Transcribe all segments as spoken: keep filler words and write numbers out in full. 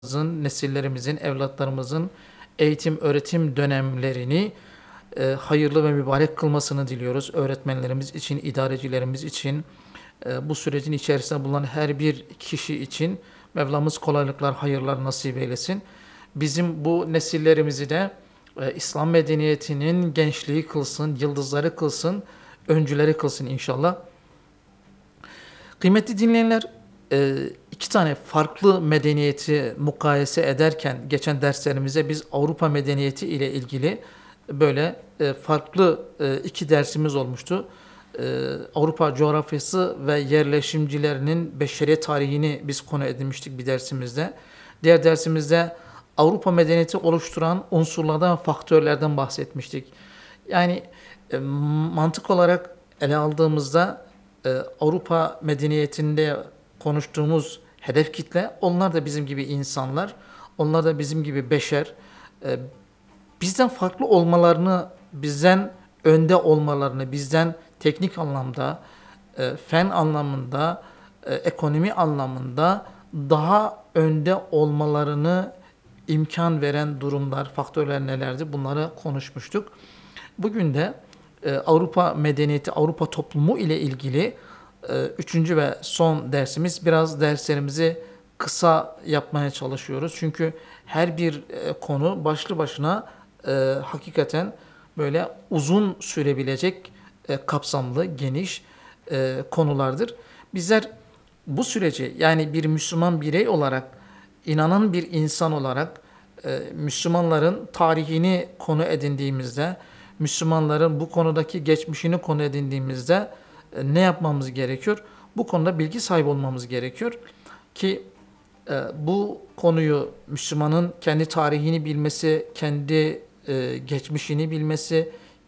nesillerimizin, evlatlarımızın eğitim, öğretim dönemlerini e, hayırlı ve mübarek kılmasını diliyoruz. Öğretmenlerimiz için, idarecilerimiz için, e, bu sürecin içerisinde bulunan her bir kişi için Mevlamız kolaylıklar, hayırlar nasip eylesin. Bizim bu nesillerimizi de e, İslam medeniyetinin gençliği kılsın, yıldızları kılsın, öncüleri kılsın inşallah. Kıymetli dinleyenler, e, iki tane farklı medeniyeti mukayese ederken geçen derslerimize biz Avrupa medeniyeti ile ilgili böyle e, farklı e, iki dersimiz olmuştu. E, Avrupa coğrafyası ve yerleşimcilerinin beşeriyet tarihini biz konu edinmiştik bir dersimizde. Diğer dersimizde Avrupa medeniyeti oluşturan unsurlardan ve faktörlerden bahsetmiştik. Yani e, mantık olarak ele aldığımızda e, Avrupa medeniyetinde konuştuğumuz hedef kitle, onlar da bizim gibi insanlar, onlar da bizim gibi beşer. E, bizden farklı olmalarını, bizden önde olmalarını, bizden teknik anlamda, e, fen anlamında, e, ekonomi anlamında daha önde olmalarını imkan veren durumlar, faktörler nelerdi? Bunları konuşmuştuk. Bugün de e, Avrupa medeniyeti, Avrupa toplumu ile ilgili e, üçüncü ve son dersimiz. Biraz derslerimizi kısa yapmaya çalışıyoruz. Çünkü her bir e, konu başlı başına e, hakikaten böyle uzun sürebilecek e, kapsamlı, geniş e, konulardır. Bizler bu süreci, yani bir Müslüman birey olarak, inanan bir insan olarak e, Müslümanların tarihini konu edindiğimizde, Müslümanların bu konudaki geçmişini konu edindiğimizde e, ne yapmamız gerekiyor? Bu konuda bilgi sahibi olmamız gerekiyor ki e, bu konuyu Müslümanın kendi tarihini bilmesi, kendi e, geçmişini bilmesi,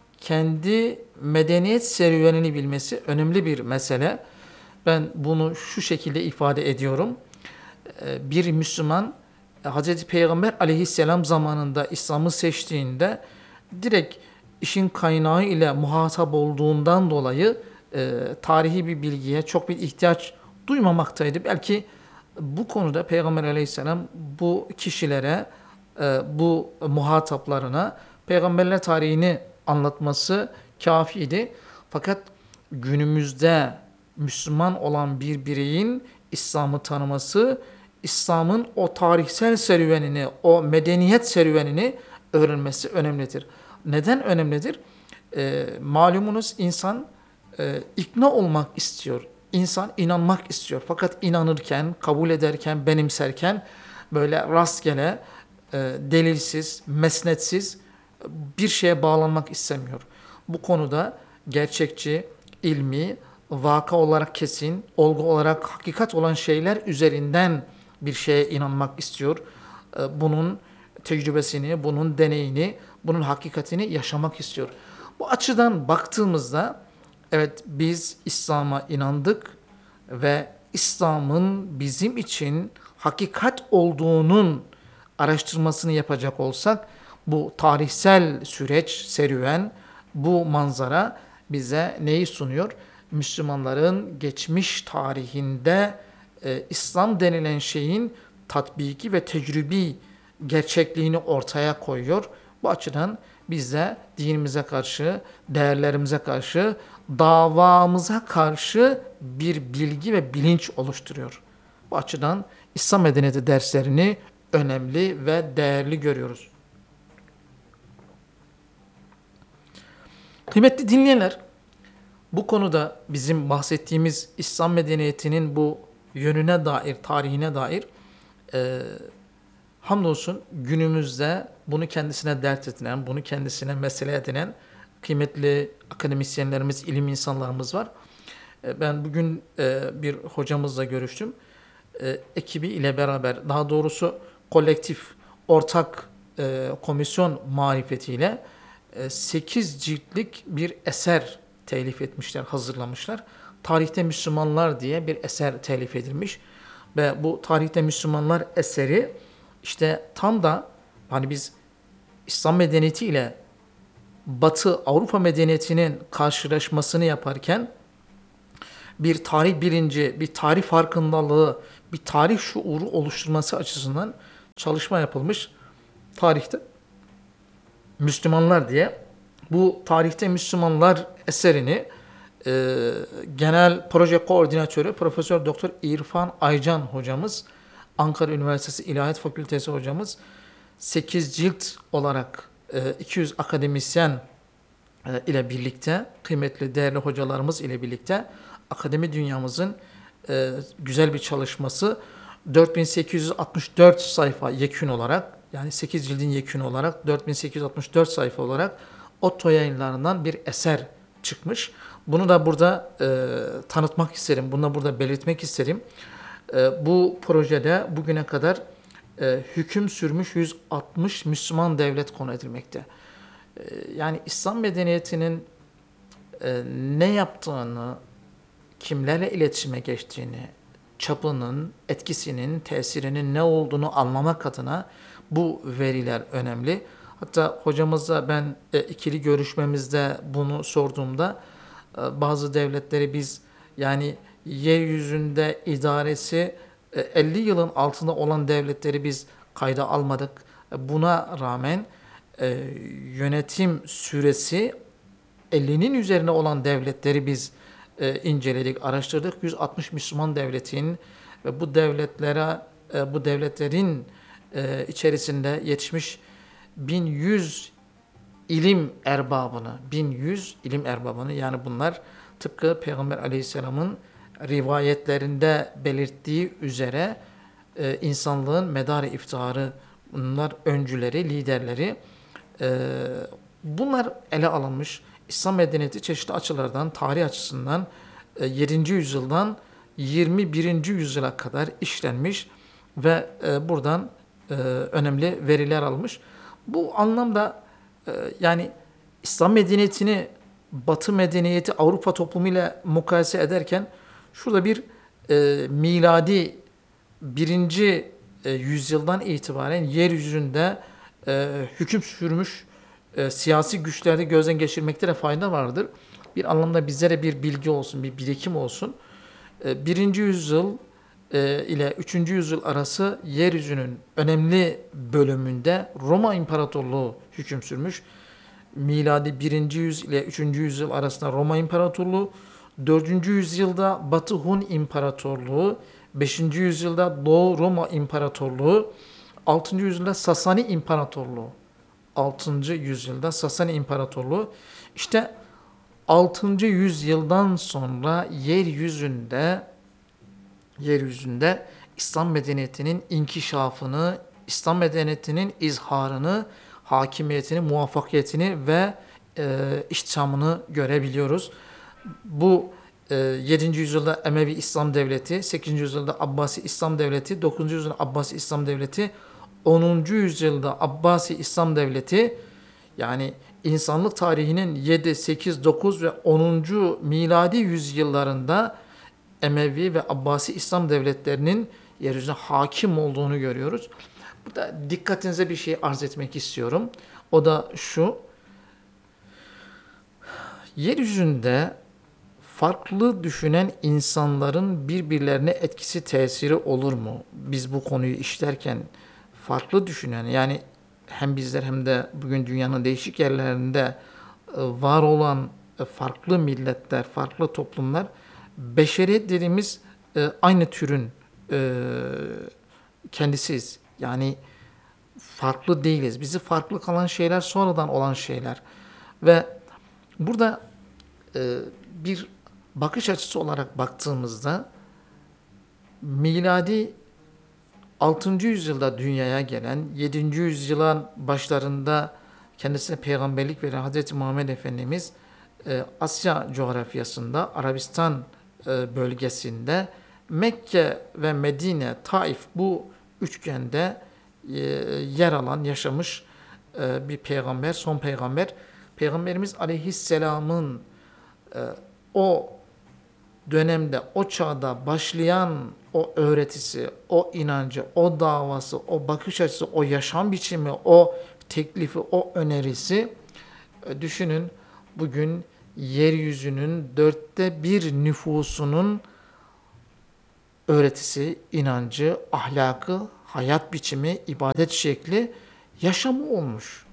kendi medeniyet serüvenini bilmesi önemli bir mesele. Ben bunu şu şekilde ifade ediyorum. E, bir Müslüman e, Hz. Peygamber aleyhisselam zamanında İslam'ı seçtiğinde direkt işin kaynağı ile muhatap olduğundan dolayı e, tarihi bir bilgiye çok bir ihtiyaç duymamaktaydı. Belki bu konuda Peygamber aleyhisselam bu kişilere, e, bu muhataplarına peygamberler tarihini anlatması kafiydi. Fakat günümüzde Müslüman olan bir bireyin İslam'ı tanıması, İslam'ın o tarihsel serüvenini, o medeniyet serüvenini öğrenmesi önemlidir. Neden önemlidir? E, malumunuz insan e, ikna olmak istiyor. İnsan inanmak istiyor. Fakat inanırken, kabul ederken, benimserken böyle rastgele, e, delilsiz, mesnetsiz bir şeye bağlanmak istemiyor. Bu konuda gerçekçi, ilmi, vaka olarak kesin, olgu olarak hakikat olan şeyler üzerinden bir şeye inanmak istiyor. E, bunun tecrübesini, bunun deneyini, bunun hakikatini yaşamak istiyor. Bu açıdan baktığımızda evet, biz İslam'a inandık ve İslam'ın bizim için hakikat olduğunun araştırmasını yapacak olsak bu tarihsel süreç, serüven, bu manzara bize neyi sunuyor? Müslümanların geçmiş tarihinde e, İslam denilen şeyin tatbiki ve tecrübi gerçekliğini ortaya koyuyor. Bu açıdan bize dinimize karşı, değerlerimize karşı, davamıza karşı bir bilgi ve bilinç oluşturuyor. Bu açıdan İslam medeniyeti derslerini önemli ve değerli görüyoruz. Kıymetli dinleyenler, bu konuda bizim bahsettiğimiz İslam medeniyetinin bu yönüne dair, tarihine dair e, hamdolsun günümüzde bunu kendisine dert edinen, bunu kendisine mesele edinen kıymetli akademisyenlerimiz, ilim insanlarımız var. E, ben bugün e, bir hocamızla görüştüm. E, ekibi ile beraber, daha doğrusu kolektif, ortak e, komisyon marifetiyle e, sekiz ciltlik bir eser telif etmişler, hazırlamışlar. Tarihte Müslümanlar diye bir eser telif edilmiş. Ve bu Tarihte Müslümanlar eseri işte tam da hani biz İslam medeniyeti ile Batı Avrupa medeniyetinin karşılaşmasını yaparken bir tarih bilinci, bir tarih farkındalığı, bir tarih şuuru oluşturması açısından çalışma yapılmış tarihte Müslümanlar diye. Bu tarihte Müslümanlar eserini e, genel proje koordinatörü Profesör Doktor İrfan Aycan hocamız, Ankara Üniversitesi İlahiyat Fakültesi hocamız sekiz cilt olarak e, iki yüz akademisyen e, ile birlikte, kıymetli değerli hocalarımız ile birlikte akademi dünyamızın e, güzel bir çalışması dört bin sekiz yüz altmış dört sayfa yekün olarak, yani sekiz cildin yekünü olarak dört bin sekiz yüz altmış dört sayfa olarak Otto yayınlarından bir eser çıkmış. Bunu da burada e, tanıtmak isterim, bunu da burada belirtmek isterim. E, bu projede bugüne kadar e, hüküm sürmüş yüz altmış Müslüman devlet konu edilmekte. E, yani İslam medeniyetinin e, ne yaptığını, kimlerle iletişime geçtiğini, çapının, etkisinin, tesirinin ne olduğunu anlamak adına bu veriler önemli. Hatta hocamızla ben e, ikili görüşmemizde bunu sorduğumda e, bazı devletleri biz yani yeryüzünde idaresi e, elli yılın altında olan devletleri biz kayda almadık. E, Buna rağmen e, yönetim süresi ellinin üzerine olan devletleri biz e, inceledik, araştırdık. yüz altmış Müslüman devletin ve bu devletlere, e, bu devletlerin e, içerisinde yetişmiş bin yüz ilim erbabını, bin yüz ilim erbabını, yani bunlar tıpkı Peygamber Aleyhisselam'ın rivayetlerinde belirttiği üzere e, insanlığın medarı iftiharı, bunlar öncüleri, liderleri. E, bunlar ele alınmış. İslam medeniyeti çeşitli açılardan, tarih açısından e, yedinci yüzyıldan yirmi birinci yüzyıla kadar işlenmiş ve e, buradan e, önemli veriler almış. Bu anlamda e, yani İslam medeniyetini Batı medeniyeti Avrupa toplumuyla mukayese ederken şurada bir e, miladi birinci e, yüzyıldan itibaren yeryüzünde e, hüküm sürmüş e, siyasi güçleri gözden geçirmekte de fayda vardır. Bir anlamda bizlere bir bilgi olsun, bir birikim olsun. E, birinci yüzyıl e, ile üçüncü yüzyıl arası yeryüzünün önemli bölümünde Roma İmparatorluğu hüküm sürmüş. Miladi birinci yüzyıl ile üçüncü yüzyıl arasında Roma İmparatorluğu, dördüncü yüzyılda Batı Hun İmparatorluğu, beşinci yüzyılda Doğu Roma İmparatorluğu, altıncı yüzyılda Sasani İmparatorluğu, altıncı yüzyılda Sasani İmparatorluğu. İşte altıncı yüzyıldan sonra yeryüzünde yeryüzünde İslam medeniyetinin inkişafını, İslam medeniyetinin izharını, hakimiyetini, muvaffakiyetini ve e, ihtişamını görebiliyoruz. Bu e, yedinci yüzyılda Emevi İslam Devleti, sekizinci yüzyılda Abbasi İslam Devleti, dokuzuncu yüzyılda Abbasi İslam Devleti, onuncu yüzyılda Abbasi İslam Devleti, yani insanlık tarihinin yedi, sekiz, dokuz ve onuncu miladi yüzyıllarında Emevi ve Abbasi İslam devletlerinin yeryüzüne hakim olduğunu görüyoruz. Burada dikkatinize bir şey arz etmek istiyorum. O da şu: yeryüzünde farklı düşünen insanların birbirlerine etkisi, tesiri olur mu? Biz bu konuyu işlerken farklı düşünen, yani hem bizler hem de bugün dünyanın değişik yerlerinde e, var olan e, farklı milletler, farklı toplumlar, beşeriyet dediğimiz e, aynı türün e, kendisiyiz. Yani farklı değiliz. Bizi farklı kalan şeyler sonradan olan şeyler. Ve burada e, bir bakış açısı olarak baktığımızda miladi altıncı yüzyılda dünyaya gelen, yedinci yüzyılın başlarında kendisine peygamberlik veren Hazreti Muhammed Efendimiz e, Asya coğrafyasında, Arabistan e, bölgesinde, Mekke ve Medine, Taif, bu üçgende e, yer alan, yaşamış e, bir peygamber, son peygamber. Peygamberimiz Aleyhisselam'ın e, o dönemde, o çağda başlayan o öğretisi, o inancı, o davası, o bakış açısı, o yaşam biçimi, o teklifi, o önerisi, e, düşünün bugün yeryüzünün dörtte bir nüfusunun öğretisi, inancı, ahlakı hayat biçimi, ibadet şekli, yaşamı olmuş.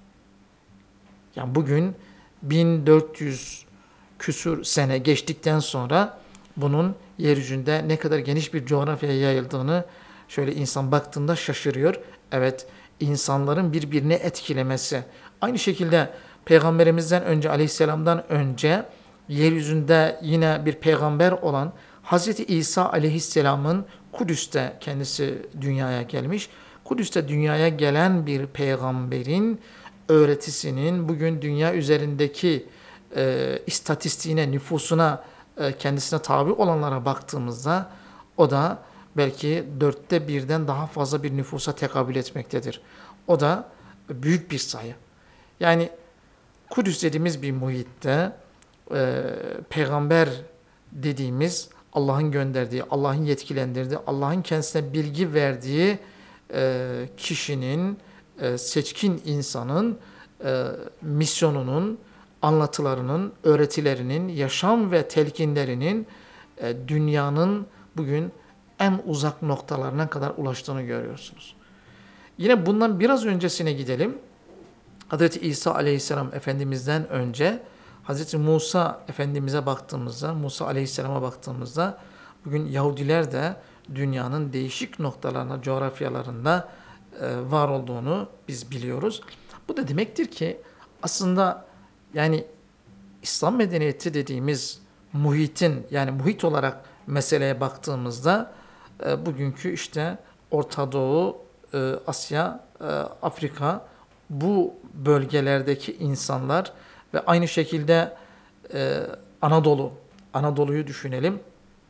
Yani bugün bin dört yüz küsur sene geçtikten sonra bunun yeryüzünde ne kadar geniş bir coğrafyaya yayıldığını şöyle insan baktığında şaşırıyor. Evet, insanların birbirini etkilemesi. Aynı şekilde Peygamberimizden önce, Aleyhisselam'dan önce yeryüzünde yine bir peygamber olan Hazreti İsa Aleyhisselam'ın Kudüs'te kendisi dünyaya gelmiş. Kudüs'te dünyaya gelen bir peygamberin öğretisinin bugün dünya üzerindeki e, istatistiğine, nüfusuna, e, kendisine tabi olanlara baktığımızda o da belki dörtte birden daha fazla bir nüfusa tekabül etmektedir. O da büyük bir sayı. Yani Kudüs dediğimiz bir muhitte e, peygamber dediğimiz Allah'ın gönderdiği, Allah'ın yetkilendirdiği, Allah'ın kendisine bilgi verdiği e, kişinin, e, seçkin insanın e, misyonunun, anlatılarının, öğretilerinin, yaşam ve telkinlerinin e, dünyanın bugün en uzak noktalarına kadar ulaştığını görüyorsunuz. Yine bundan biraz öncesine gidelim. Hazreti İsa Aleyhisselam Efendimiz'den önce Hazreti Musa Efendimiz'e baktığımızda, Musa Aleyhisselam'a baktığımızda bugün Yahudiler de dünyanın değişik noktalarına, coğrafyalarında e, var olduğunu biz biliyoruz. Bu da demektir ki aslında yani İslam medeniyeti dediğimiz muhitin, yani muhit olarak meseleye baktığımızda e, bugünkü işte Orta Doğu, e, Asya, e, Afrika, bu bölgelerdeki insanlar ve aynı şekilde e, Anadolu, Anadolu'yu düşünelim.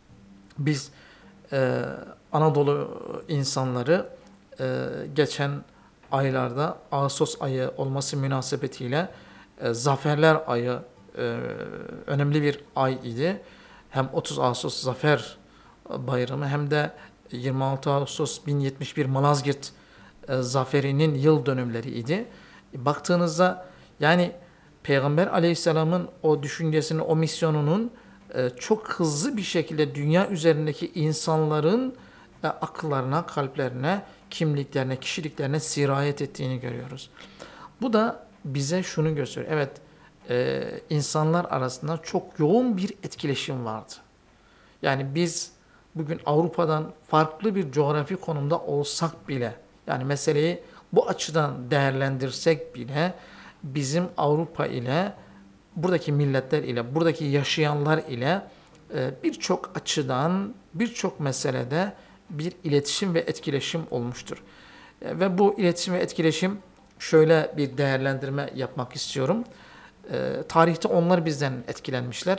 Biz e, Anadolu insanları e, geçen aylarda Ağustos ayı olması münasebetiyle e, Zaferler ayı e, önemli bir ay idi. Hem otuz Ağustos Zafer Bayramı hem de yirmi altı Ağustos bin yetmiş bir Malazgirt e, zaferinin yıl dönümleri idi. Baktığınızda yani Peygamber Aleyhisselam'ın o düşüncesinin, o misyonunun e, çok hızlı bir şekilde dünya üzerindeki insanların e, akıllarına, kalplerine, kimliklerine, kişiliklerine sirayet ettiğini görüyoruz. Bu da bize şunu gösteriyor. Evet, e, insanlar arasında çok yoğun bir etkileşim vardı. Yani biz bugün Avrupa'dan farklı bir coğrafi konumda olsak bile, yani meseleyi bu açıdan değerlendirsek bile bizim Avrupa ile, buradaki milletler ile, buradaki yaşayanlar ile e, birçok açıdan, birçok meselede bir iletişim ve etkileşim olmuştur. E, ve bu iletişim ve etkileşim şöyle bir değerlendirme yapmak istiyorum. E, tarihte onlar bizden etkilenmişler.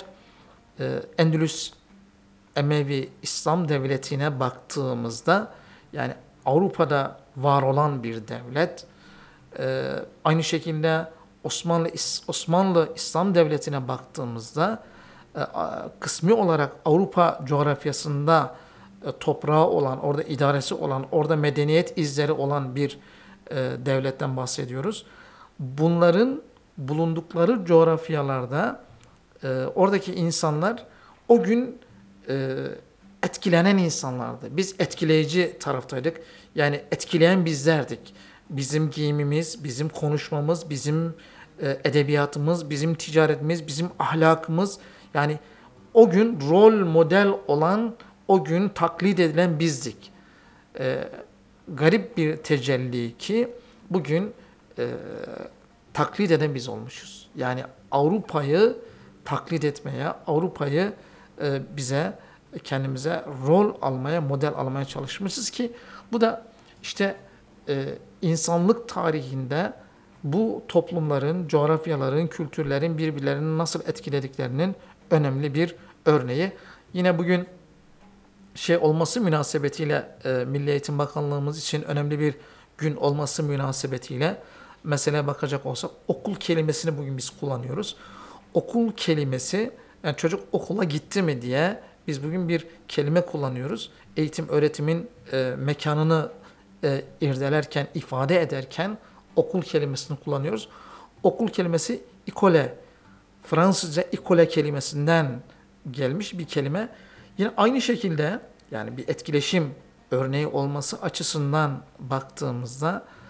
E, Endülüs Emevi İslam Devleti'ne baktığımızda yani Avrupa'da var olan bir devlet, e, aynı şekilde Osmanlı Osmanlı İslam Devleti'ne baktığımızda e, kısmi olarak Avrupa coğrafyasında e, toprağı olan, orada idaresi olan, orada medeniyet izleri olan bir e, devletten bahsediyoruz. Bunların bulundukları coğrafyalarda e, oradaki insanlar o gün e, etkilenen insanlardı. Biz etkileyici taraftaydık. Yani etkileyen bizlerdik. Bizim giyimimiz, bizim konuşmamız, bizim e, edebiyatımız, bizim ticaretimiz, bizim ahlakımız. Yani o gün rol model olan, o gün taklit edilen bizdik. E, garip bir tecelli ki bugün e, taklit eden biz olmuşuz. Yani Avrupa'yı taklit etmeye, Avrupa'yı e, bize, kendimize rol almaya, model almaya çalışmışız ki bu da işte e, insanlık tarihinde bu toplumların, coğrafyaların, kültürlerin birbirlerini nasıl etkilediklerinin önemli bir örneği. Yine bugün şey olması münasebetiyle e, Milli Eğitim Bakanlığımız için önemli bir gün olması münasebetiyle meseleye bakacak olsak okul kelimesini bugün biz kullanıyoruz. Okul kelimesi, yani çocuk okula gitti mi diye biz bugün bir kelime kullanıyoruz. Eğitim öğretimin e, mekanını e, irdelerken, ifade ederken okul kelimesini kullanıyoruz. Okul kelimesi ikole, Fransızca ikole kelimesinden gelmiş bir kelime. Yine aynı şekilde yani bir etkileşim örneği olması açısından baktığımızda